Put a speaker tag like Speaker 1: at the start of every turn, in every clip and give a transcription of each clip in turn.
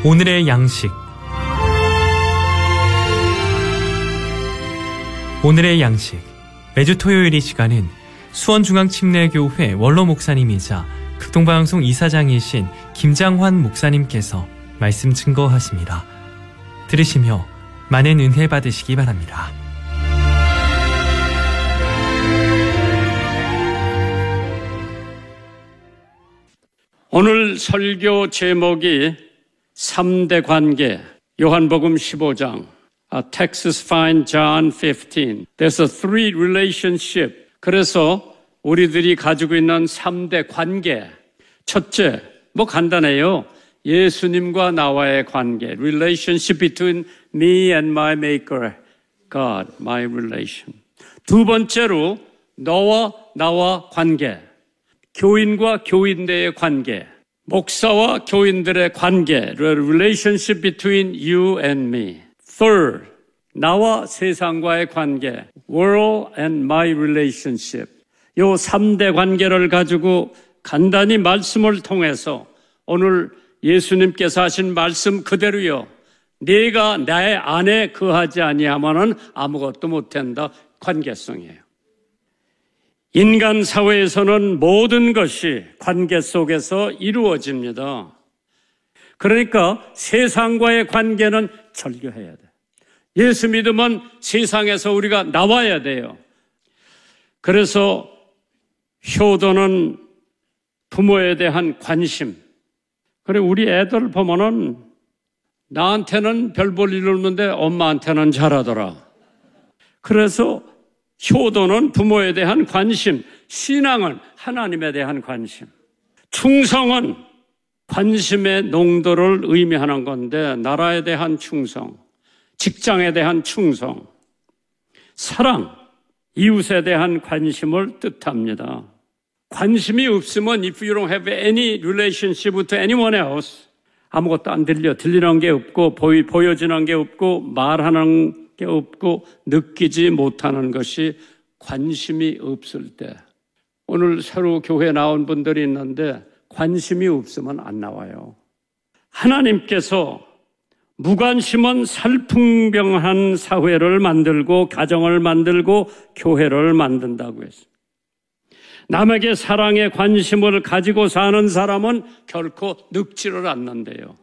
Speaker 1: 오늘의 양식. 오늘의 양식. 매주 토요일 이 시간은 수원중앙침례교회 원로 목사님이자 극동방송 이사장이신 김장환 목사님께서 말씀 증거하십니다. 들으시며 많은 은혜 받으시기 바랍니다.
Speaker 2: 오늘 설교 제목이 3대 관계, 요한복음 15장, Texas Find John 15. There's a three relationship. 그래서 우리들이 가지고 있는 3대 관계. 첫째, 간단해요. 예수님과 나와의 관계. Relationship between me and my maker, God, my relation. 두 번째로, 너와 나와 관계. 교인과 교인들의 관계. 목사와 교인들의 관계. Relationship between you and me. Third, 나와 세상과의 관계. World and my relationship. 요 3대 관계를 가지고 간단히 말씀을 통해서 오늘 예수님께서 하신 말씀 그대로요. 네가 나의 안에 거하지 아니하면은 아무것도 못한다. 관계성이에요. 인간 사회에서는 모든 것이 관계 속에서 이루어집니다. 그러니까 세상과의 관계는 절교해야 돼. 예수 믿으면 세상에서 우리가 나와야 돼요. 그래서 효도는 부모에 대한 관심. 그래 우리 애들 보면은 나한테는 별 볼 일 없는데 엄마한테는 잘하더라. 그래서 효도는 부모에 대한 관심, 신앙은 하나님에 대한 관심, 충성은 관심의 농도를 의미하는 건데 나라에 대한 충성, 직장에 대한 충성, 사랑, 이웃에 대한 관심을 뜻합니다. 관심이 없으면 if you don't have any relationship with anyone else 아무것도 안 들리는 게 없고 보여지는 게 없고 말하는 게 없고 느끼지 못하는 것이 관심이 없을 때 오늘 새로 교회에 나온 분들이 있는데 관심이 없으면 안 나와요. 하나님께서 무관심은 살풍병한 사회를 만들고 가정을 만들고 교회를 만든다고 했어요. 남에게 사랑에 관심을 가지고 사는 사람은 결코 늙지를 않는데요.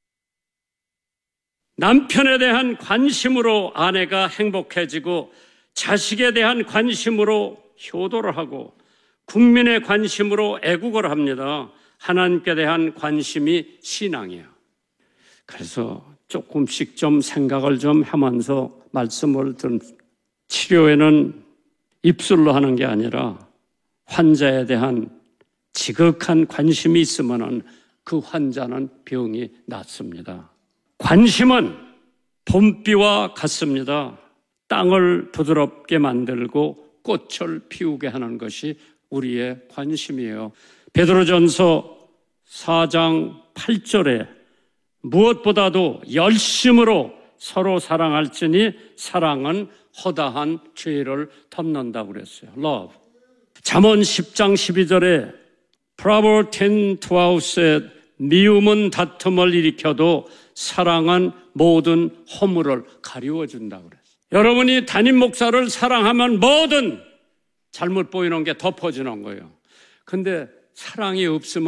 Speaker 2: 남편에 대한 관심으로 아내가 행복해지고 자식에 대한 관심으로 효도를 하고 국민의 관심으로 애국을 합니다. 하나님께 대한 관심이 신앙이에요. 그래서 조금씩 좀 생각을 좀 하면서 말씀을 치료에는 입술로 하는 게 아니라 환자에 대한 지극한 관심이 있으면 그 환자는 병이 낫습니다. 관심은 봄비와 같습니다. 땅을 부드럽게 만들고 꽃을 피우게 하는 것이 우리의 관심이에요. 베드로전서 4장 8절에 무엇보다도 열심으로 서로 사랑할지니 사랑은 허다한 죄를 덮는다고 그랬어요. Love. 잠언 10장 12절에 Proverbs 10:12에 미움은 다툼을 일으켜도 사랑은 모든 허물을 가리워준다고 그랬어요. 여러분이 담임 목사를 사랑하면 모든 잘못 보이는 게 덮어지는 거예요. 근데 사랑이 없으면